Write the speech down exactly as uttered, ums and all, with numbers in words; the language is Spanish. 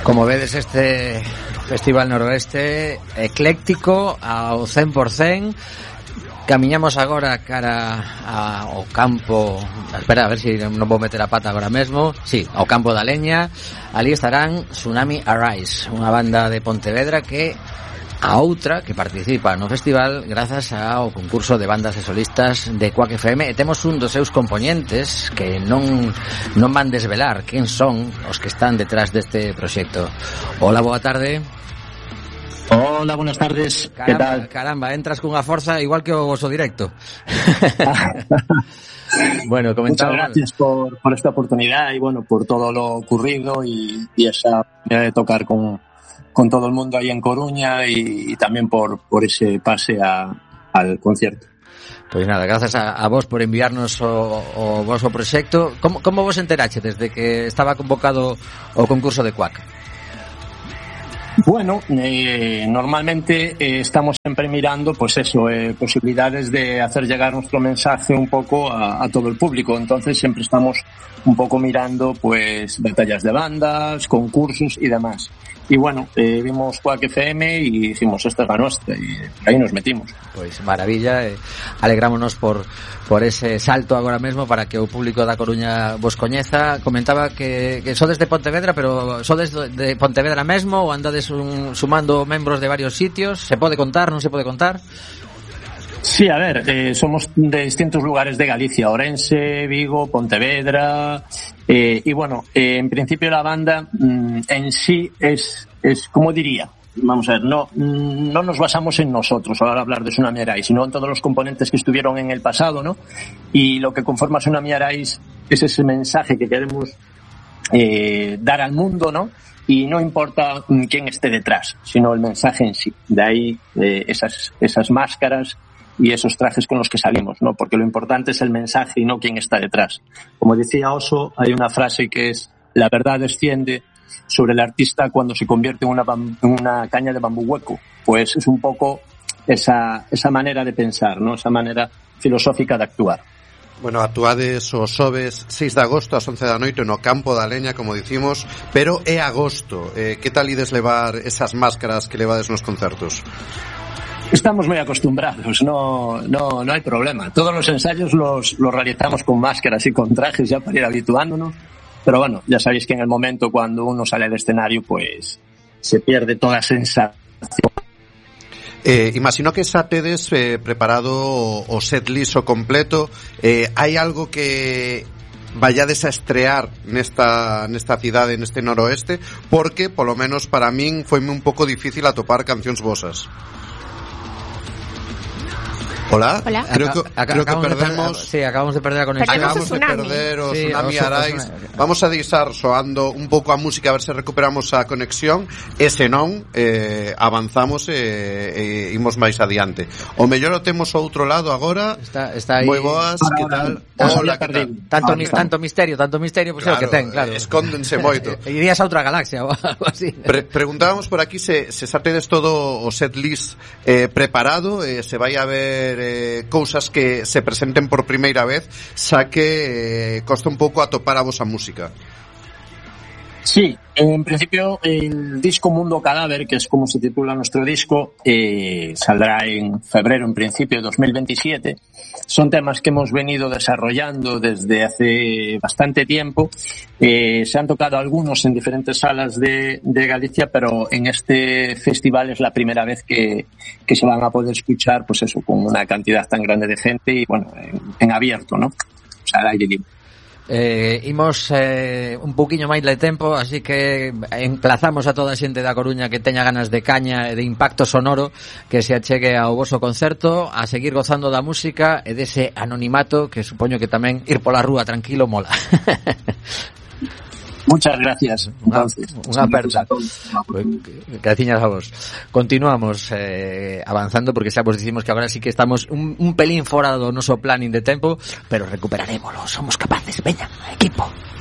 Como vedes, este Festival Noroeste ecléctico ao cen por cen. Camiñamos agora cara ao campo, espera a ver se si non vou meter a pata agora mesmo, sí, ao campo da Leña. Ali estarán Tsunami Arise, unha banda de Pontevedra que a outra que participa no festival grazas ao concurso de bandas e solistas de Quack F M, e temos un dos seus componentes que non non van desvelar quen son os que están detrás deste proxecto. Hola, boa tarde. Hola, buenas tardes. Caramba, ¿Qué tal? Caramba, entras cunha forza igual que o voso directo. Bueno, comentaba. Muchas gracias por, por esta oportunidad y bueno, por todo lo ocurrido y, y esa manera de tocar con, con todo el mundo ahí en Coruña y, y también por, por ese pase a, al concierto. Pois nada, grazas a, a vos por enviarnos o, o voso proxecto. Como, como vos enterache desde que estaba convocado o concurso de Quack? Bueno, eh, normalmente eh, estamos siempre mirando, pues eso, eh, posibilidades de hacer llegar nuestro mensaje un poco a, a todo el público. Entonces siempre estamos un poco mirando, pues, batallas de bandas, concursos y demás. Y bueno, eh, vimos Quack F M y dijimos, esta es la nuestra, y ahí nos metimos. Pois maravilla, eh, alegrámonos por por ese salto agora mesmo para que o público da Coruña vos coñeza. Comentaba que, que sodes de Pontevedra, pero sodes de Pontevedra mesmo ou andades un, sumando membros de varios sitios? Se pode contar, non se pode contar? Sí, a ver, eh, somos de distintos lugares de Galicia, Orense, Vigo, Pontevedra, eh, y bueno, eh, en principio la banda mmm, en sí es, es, como diría, vamos a ver, no, no nos basamos en nosotros a hablar de Tsunami Arise, sino en todos los componentes que estuvieron en el pasado, ¿no? Y lo que conforma Tsunami Arise es ese mensaje que queremos eh, dar al mundo, ¿no? Y no importa quién esté detrás, sino el mensaje en sí. De ahí eh, esas, esas máscaras y esos trajes con los que salimos, ¿no? Porque lo importante es el mensaje y no quién está detrás. Como decía Oso, hay una frase que es: la verdad desciende sobre el artista cuando se convierte en una, bam- en una caña de bambú hueco. Pues es un poco esa, esa manera de pensar, ¿no? Esa manera filosófica de actuar. Bueno, actuades o xoves seis de agosto ás once da noite no campo da Leña, como dicimos, pero é agosto. Eh, que tal ides levar esas máscaras que levades nos concertos? Estamos muy acostumbrados, no, no, no hay problema. Todos los ensayos los, los realizamos con máscaras y con trajes ya para ir habituándonos. Pero bueno, ya sabéis que en el momento cuando uno sale al escenario, pues se pierde toda sensación. Eh, imagino que xa tedes eh, preparado o, o setlist o completo. Eh, hai algo que vayades a estrear nesta nesta cidade, neste noroeste, porque polo menos para min foime un pouco difícil atopar cancións vosas. Hola. Hola. Creo que, Aca- creo que acabamos de perdemos. per- sí, acabamos de perder a conexión. Perdemos Acabamos de Tsunami. perder o Sí, Tsunami o so- Arise. o Tsunami. Vamos a deixar soando un pouco a música a ver se recuperamos a conexión. E se non, eh, avanzamos e, e imos máis adiante. O mellor o temos ao outro lado agora. Está, está aí. Moi boas, que tal? Hola, que tal? Tanto, Ahora mi, está. tanto misterio, tanto misterio, pues claro, é o que ten, claro. Escóndense moito. Irías a outra galaxia ou algo así. Pre- preguntábamos por aquí se, se xa tedes todo o set list eh, preparado, eh, se vai a ver eh, cousas que se presenten por primeira vez, xa que eh, costa un pouco atopar a vosa música. Sí, en principio el disco Mundo Cadáver, que es como se titula nuestro disco, eh, saldrá en febrero, en principio, de dos mil veintisiete. Son temas que hemos venido desarrollando desde hace bastante tiempo. Eh, se han tocado algunos en diferentes salas de, de Galicia, pero en este festival es la primera vez que, que se van a poder escuchar, pues eso, con una cantidad tan grande de gente y, bueno, en, en abierto, ¿no? O sea, al aire libre. Eh, imos eh, un pouquiño máis de tempo, así que emplazamos a toda a xente da Coruña que teña ganas de caña e de impacto sonoro que se achegue ao voso concerto, a seguir gozando da música e dese anonimato que supoño que tamén ir pola rúa tranquilo mola. Muchas gracias. Unha, Entonces, unha aperta. Graciñas a vos. Continuamos eh, avanzando porque xa vos dicimos que agora sí que estamos un, un pelín fora do noso planning de tempo, pero recuperaremoslo, somos capaces. Veña, equipo.